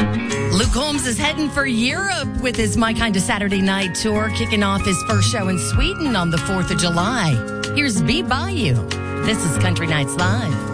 Luke Combs is heading for Europe with his My Kind of Saturday Night tour, kicking off his first show in Sweden on the 4th of July. Here's Be By You. This is Country Nights Live.